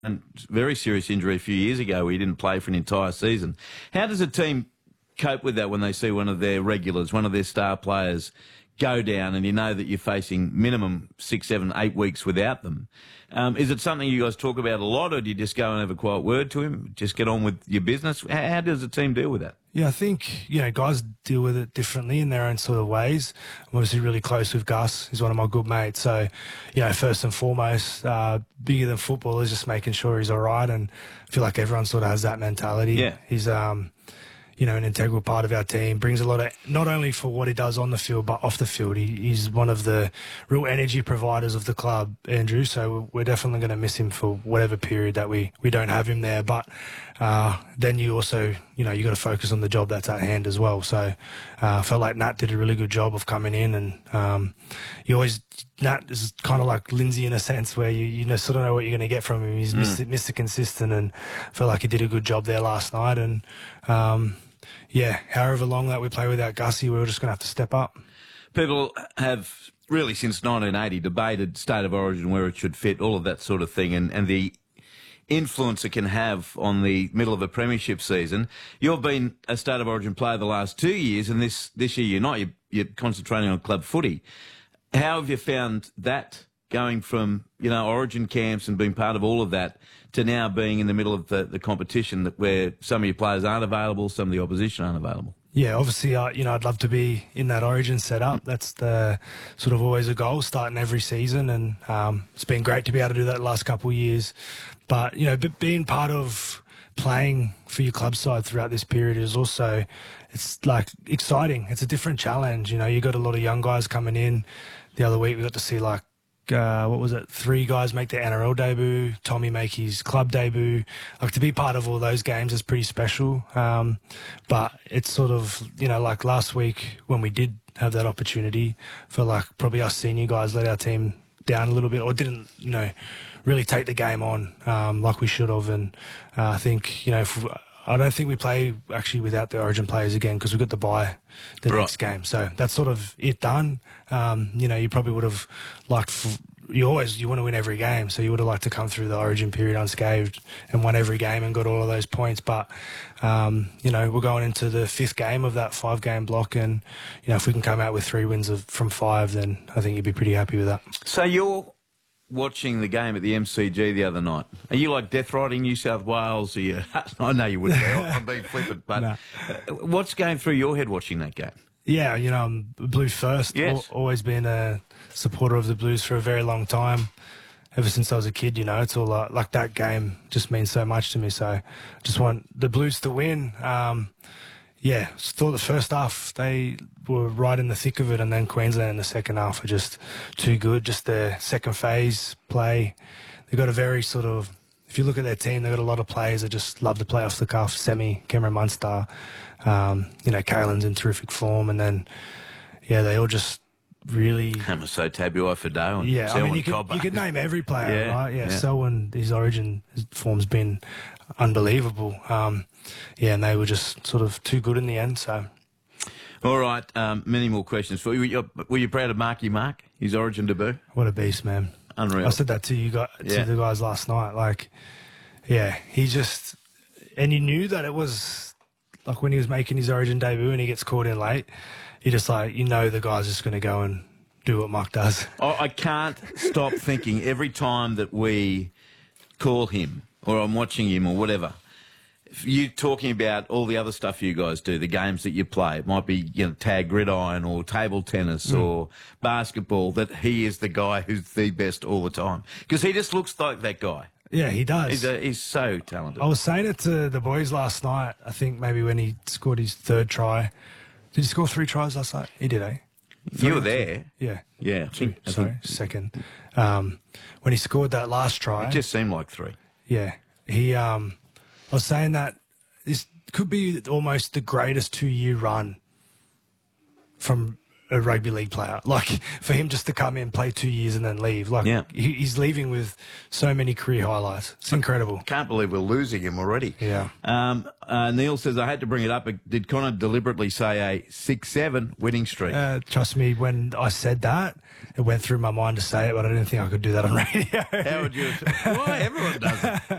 a very serious injury a few years ago where he didn't play for an entire season. How does a team cope with that when they see one of their regulars, one of their star players, go down and you know that you're facing minimum 6, 7, 8 weeks without them? Is it something you guys talk about a lot, or do you just go and have a quiet word to him, just get on with your business? How does the team deal with that? Yeah, I think, guys deal with it differently in their own sort of ways. I'm obviously really close with Gus. He's one of my good mates. So, first and foremost, bigger than football is just making sure he's all right. And I feel like everyone sort of has that mentality. Yeah. He's, an integral part of our team, brings a lot of, not only for what he does on the field, but off the field. He's one of the real energy providers of the club, Andrew. So we're definitely going to miss him for whatever period that we don't have him there. But then you also, you got to focus on the job that's at hand as well. So I felt like Nat did a really good job of coming in, and Nat is kind of like Lindsay in a sense where you sort of know what you're going to get from him. He's Mr. Consistent, and I felt like he did a good job there last night. And however long that we play without Gussie, we're just going to have to step up. People have really since 1980 debated State of Origin, where it should fit, all of that sort of thing, and the influence it can have on the middle of a premiership season. You've been a State of Origin player the last 2 years, and this year you're not. You're concentrating on club footy. How have you found that, going from, Origin camps and being part of all of that to now being in the middle of the competition where some of your players aren't available, some of the opposition aren't available? Yeah, obviously, I'd love to be in that Origin setup. That's the sort of always a goal, starting every season, and it's been great to be able to do that the last couple of years. But, being part of playing for your club side throughout this period is also, it's like exciting. It's a different challenge. You got a lot of young guys coming in. The other week we got to see 3 guys make their NRL debut, Tommy make his club debut. Like, to be part of all those games is pretty special. But it's sort of, like last week when we did have that opportunity for probably us senior guys let our team down a little bit, or didn't, really take the game on like we should have. And I think, I don't think we play actually without the Origin players again, because we've got to buy the next game. So that's sort of it done. You probably would have liked, you want to win every game, so you would have liked to come through the Origin period unscathed and won every game and got all of those points. But, we're going into the 5th game of that 5-game block, and, if we can come out with 3 wins from 5, then I think you'd be pretty happy with that. So you're watching the game at the MCG the other night. Are you like death riding New South Wales? Are you, I know you wouldn't be. I'm being flippant, but no. What's going through your head watching that game? Yeah, I'm Blues first. Yes. Always been a supporter of the Blues for a very long time. Ever since I was a kid, it's all like that game just means so much to me. So just want the Blues to win. Thought the first half they were right in the thick of it, and then Queensland in the second half were just too good. Just their second phase play. They've got a very sort of, if you look at their team, they've got a lot of players that just love to play off the cuff. Semi, Cameron Munster, Kalen's in terrific form, and then, they all just really... So Tabuai Fidel. Yeah, I mean, you could name every player, right? Yeah. Selwyn, his Origin form's been unbelievable. And they were just sort of too good in the end. So, all right, many more questions for you. Were you proud of Marky Mark, his Origin debut? What a beast, man! Unreal. I said that to you guys, to the guys last night. He just, and you knew that it was like when he was making his Origin debut and he gets caught in late. You just the guy's just going to go and do what Mark does. I can't stop thinking every time that we call him or I'm watching him or whatever. You talking about all the other stuff you guys do, the games that you play. It might be tag gridiron or table tennis or basketball, that he is the guy who's the best all the time. Because he just looks like that guy. Yeah, he does. He's so talented. I was saying it to the boys last night, I think maybe when he scored his 3rd try. Did he score 3 tries last night? He did, eh? You were there. Yeah. Yeah. I think. Second. When he scored that last try. It just seemed like 3. Yeah. I was saying that this could be almost the greatest 2-year run from a rugby league player. Like, for him just to come in, play 2 years and then leave. Like, he's leaving with so many career highlights. It's incredible. Can't believe we're losing him already. Yeah. Neil says, I had to bring it up. Did Connor deliberately say a 6-7 winning streak? Trust me, when I said that, it went through my mind to say it, but I didn't think I could do that on radio. How would you? Why? Everyone does it.